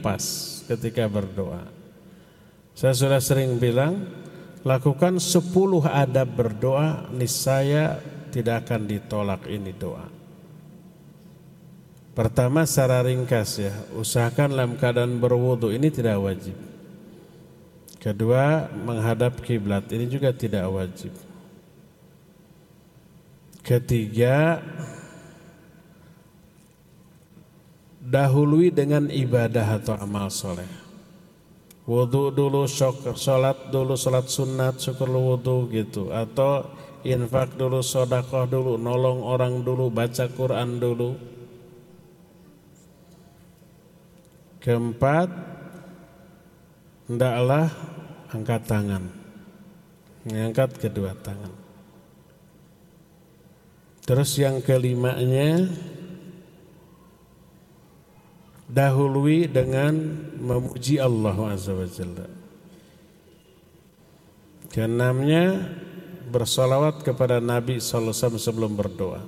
pas ketika berdoa. Saya sudah sering bilang, lakukan 10 adab berdoa, niscaya tidak akan ditolak ini doa. Pertama, secara ringkas ya, usahakan dalam keadaan berwudu, ini tidak wajib. Kedua, menghadap kiblat, ini juga tidak wajib. Ketiga, dahului dengan ibadah atau amal soleh. Wudu dulu, sholat dulu, sholat sunat, syukur wudu gitu. Atau infak dulu, sedekah dulu, nolong orang dulu, baca Quran dulu. Keempat, hendaklah angkat tangan, mengangkat kedua tangan. Terus yang kelimanya, dahului dengan memuji Allah Azza wa Jalla. Keenamnya, bersolawat kepada Nabi SAW sebelum berdoa.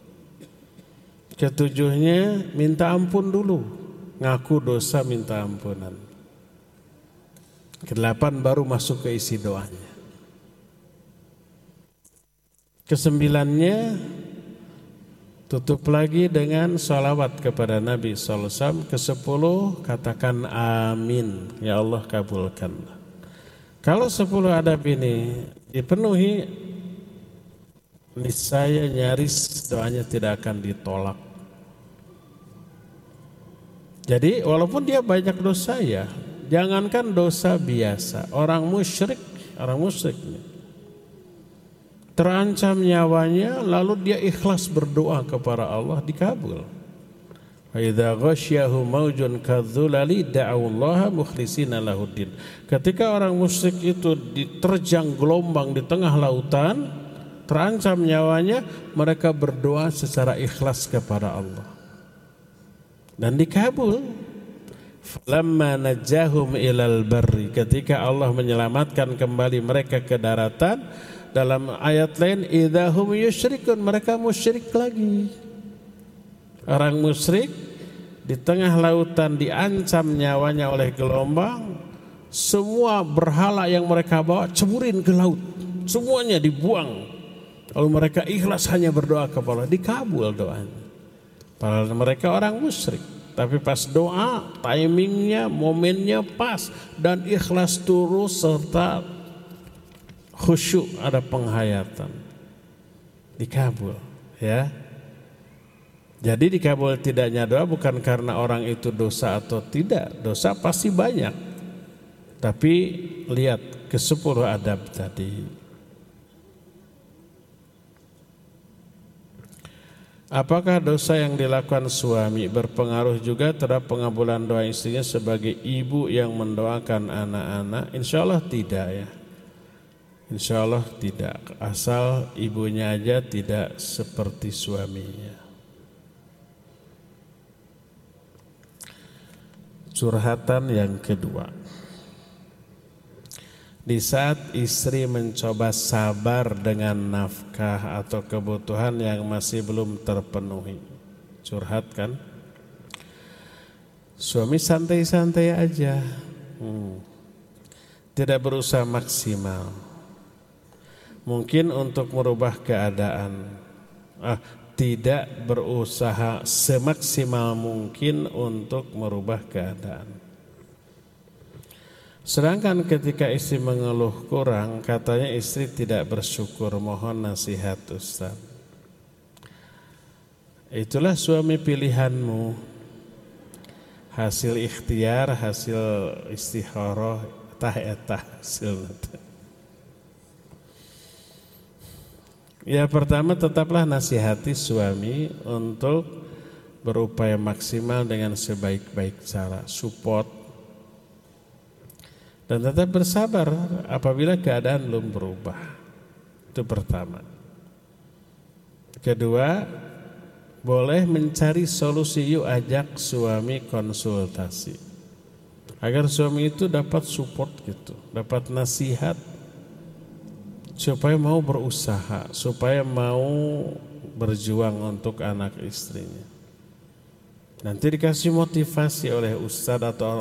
Ketujuhnya, minta ampun dulu, ngaku dosa, minta ampunan. Kedelapan, baru masuk ke isi doanya. Kesembilannya, tutup lagi dengan sholawat kepada Nabi SAW. Ke-10, katakan amin, ya Allah kabulkan. Kalau 10 adab ini dipenuhi, niscaya nyaris doanya tidak akan ditolak. Jadi walaupun dia banyak dosa ya, jangankan dosa biasa, orang musyrik terancam nyawanya, lalu dia ikhlas berdoa kepada Allah, dikabul. Wa idza ghasyyahu maujun kadzulali da'allaha mukhlishina lahuddin. Ketika orang musyrik itu diterjang gelombang di tengah lautan, terancam nyawanya, mereka berdoa secara ikhlas kepada Allah. Dan dikabul. Falamma najahum ilal barri, ketika Allah menyelamatkan kembali mereka ke daratan, dalam ayat lain, idahum yusyrikun, mereka musyrik lagi. Orang musyrik di tengah lautan diancam nyawanya oleh gelombang, semua berhala yang mereka bawa ceburin ke laut, semuanya dibuang. Lalu mereka ikhlas hanya berdoa kepada Allah, dikabul doanya. Padahal mereka orang musyrik, tapi pas doa, timingnya, momennya pas, dan ikhlas terus serta khusyuk, ada penghayatan, dikabul ya. Jadi dikabul tidaknya doa bukan karena orang itu dosa atau tidak, dosa pasti banyak, tapi lihat ke-10 adab tadi. Apakah dosa yang dilakukan suami berpengaruh juga terhadap pengabulan doa istrinya sebagai ibu yang mendoakan anak-anak? Insya Allah tidak ya. Insya Allah tidak, asal ibunya aja tidak seperti suaminya. Curhatan yang kedua. Di saat istri mencoba sabar dengan nafkah atau kebutuhan yang masih belum terpenuhi. Curhat kan? Suami santai-santai aja, tidak berusaha maksimal. Mungkin untuk merubah keadaan, tidak berusaha semaksimal mungkin untuk merubah keadaan. Sedangkan ketika istri mengeluh kurang, katanya istri tidak bersyukur. Mohon nasihat Ustaz. Itulah suami pilihanmu, hasil ikhtiar, hasil istikharah, hasil. Ya, pertama tetaplah nasihati suami untuk berupaya maksimal dengan sebaik-baik cara, support, dan tetap bersabar apabila keadaan belum berubah. Itu pertama. Kedua, boleh mencari solusi, yuk ajak suami konsultasi agar suami itu dapat support gitu, dapat nasihat, supaya mau berusaha, supaya mau berjuang untuk anak istrinya. Nanti dikasih motivasi oleh ustadz atau